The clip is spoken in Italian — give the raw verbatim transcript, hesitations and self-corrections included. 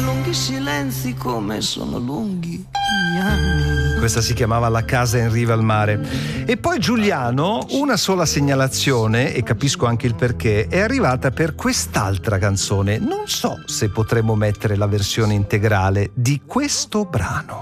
lunghi silenzi come sono lunghi gli anni. Questa si chiamava La casa in riva al mare. E poi Giuliano, una sola segnalazione, e capisco anche il perché, è arrivata per quest'altra canzone. Non so se potremo mettere la versione integrale di questo brano.